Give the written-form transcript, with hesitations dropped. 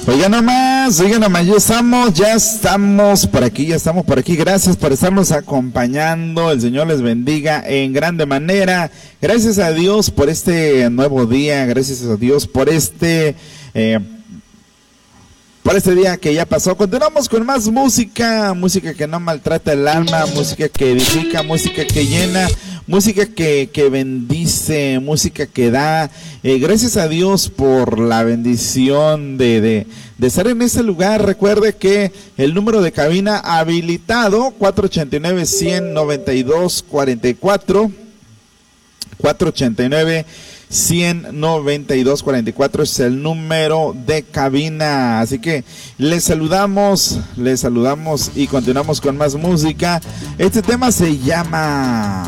Oigan nomás, ya estamos por aquí. Gracias por estarnos acompañando. El Señor les bendiga en grande manera. Gracias a Dios por este nuevo día. Gracias a Dios por este día que ya pasó. Continuamos con más música que no maltrata el alma, música que edifica, música que llena, música que bendice, música que da. Gracias a Dios por la bendición de estar en este lugar. Recuerde que el número de cabina habilitado 489-100-9244, 489-100-9244 es el número de cabina. Así que les saludamos y continuamos con más música. Este tema se llama